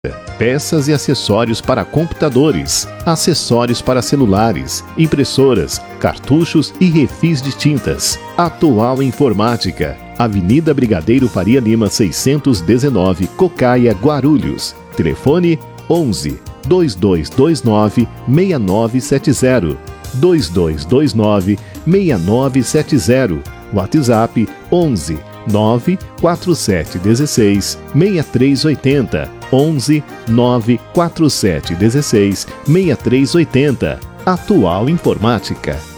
Peças e acessórios para computadores, acessórios para celulares, impressoras, cartuchos e refis de tintas. Atual Informática, Avenida Brigadeiro Faria Lima 619, Cocaia, Guarulhos. Telefone 11 2229 6970. 2229 6970. WhatsApp 11 94716 6380. 11 94716 6380. Atual Informática.